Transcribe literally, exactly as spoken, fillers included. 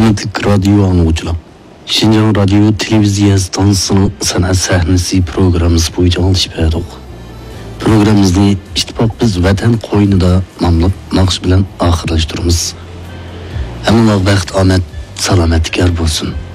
Hürmetlik radyo anlıcılar. Şinjan Radyo Televiziya Stansiyasının sanat sahnesi programımız boyunca alışıp verdik. Programımızı İttifak Biz Vatan Koynu'da namlap naqş bilen ahırlaştırımız. Hemen vaxt Ahmet salametlik yer bolsun.